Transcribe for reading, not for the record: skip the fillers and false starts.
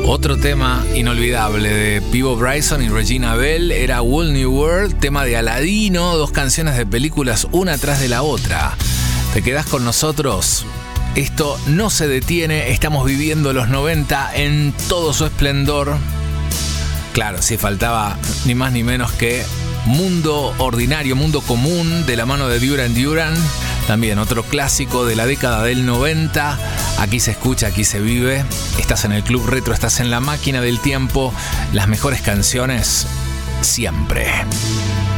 Otro tema inolvidable de Peabo Bryson y Regina Bell era Whole New World, tema de Aladino, 2 canciones de películas una tras de la otra. ¿Te quedás con nosotros? Esto no se detiene, estamos viviendo los 90 en todo su esplendor. Claro, si faltaba ni más ni menos que Mundo Ordinario, Mundo Común, de la mano de Duran Duran. También otro clásico de la década del 90. Aquí se escucha, aquí se vive. Estás en el Club Retro, estás en la máquina del tiempo. Las mejores canciones siempre.